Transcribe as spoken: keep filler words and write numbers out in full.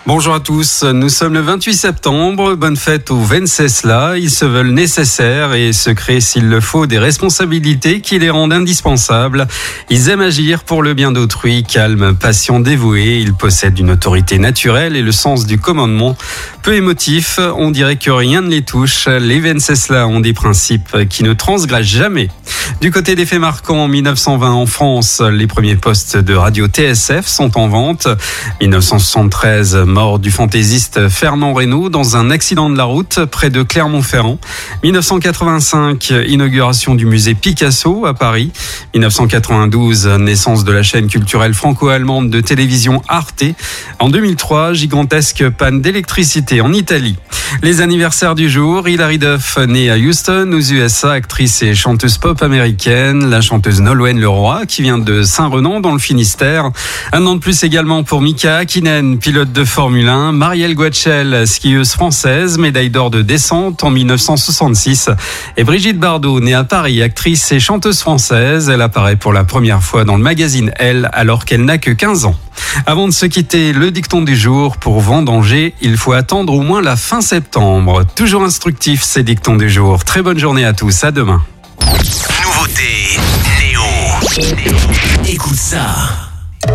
Bonjour à tous, nous sommes le vingt-huit septembre, bonne fête aux Venceslas. Ils se veulent nécessaires et se créent s'il le faut des responsabilités qui les rendent indispensables. Ils aiment agir pour le bien d'autrui, calmes, patients, dévoués. Ils possèdent une autorité naturelle et le sens du commandement. Peu émotifs, on dirait que rien ne les touche. Les Venceslas ont des principes qui ne transgressent jamais. Du côté des faits marquants, en dix-neuf cent vingt en France, les premiers postes de radio T S F sont en vente. dix-neuf cent soixante-treize, mort du fantaisiste Fernand Reynaud dans un accident de la route près de Clermont-Ferrand. dix-neuf cent quatre-vingt-cinq, inauguration du musée Picasso à Paris. dix-neuf cent quatre-vingt-douze, naissance de la chaîne culturelle franco-allemande de télévision Arte. En deux mille trois, gigantesque panne d'électricité en Italie. Les anniversaires du jour, Hilary Duff, née à Houston, aux U S A, actrice et chanteuse pop américaine. La chanteuse Nolwenn Leroy, qui vient de Saint-Renan, dans le Finistère. Un an de plus également pour Mika Hakkinen, pilote de Formule un. Marielle Guachel, skieuse française, médaille d'or de descente en dix-neuf cent soixante-six. Et Brigitte Bardot, née à Paris, actrice et chanteuse française. Elle apparaît pour la première fois dans le magazine Elle, alors qu'elle n'a que quinze ans. Avant de se quitter, le dicton du jour, pour vendanger, il faut attendre au moins la fin septembre. Toujours instructif ces dictons du jour. Très bonne journée à tous, à demain. Nouveauté Néo. Écoute ça.